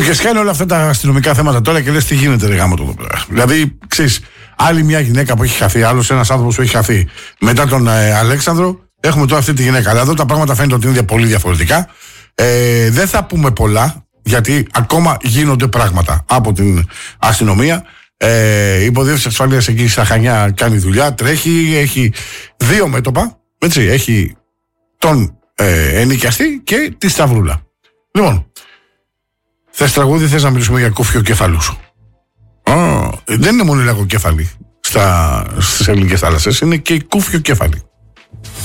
Και σκάνε όλα αυτά τα αστυνομικά θέματα τώρα και λες τι γίνεται, ρε γάμο το εδώ πέρα. Δηλαδή, ξέρεις, άλλη μια γυναίκα που έχει χαθεί, άλλος ένας άνθρωπος που έχει χαθεί μετά τον Αλέξανδρο. Έχουμε τώρα αυτή τη γυναίκα. Αλλά εδώ τα πράγματα φαίνεται ότι είναι πολύ διαφορετικά. Δεν θα πούμε πολλά, γιατί ακόμα γίνονται πράγματα από την αστυνομία. Η υποδιεύθυνση ασφαλείας εκεί στα Χανιά κάνει δουλειά, τρέχει, έχει 2 μέτωπα. Έτσι, έχει τον ενοικιαστή και τη Σταυρούλα. Λοιπόν, θες τραγούδι, θες να μιλήσουμε για κούφιο κεφαλού σου? Δεν είναι μόνο η λαγοκέφαλη στις ελληνικές θάλασσες, είναι και η κούφιο κέφαλη.